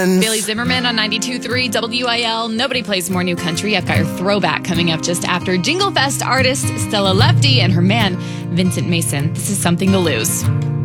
friends. Bailey Zimmerman on 92.3 WIL. Nobody plays more new country. I've got your throwback coming up just after Jingle Fest artist Stella Lefty and her man, Vincent Mason. This is Something to Lose.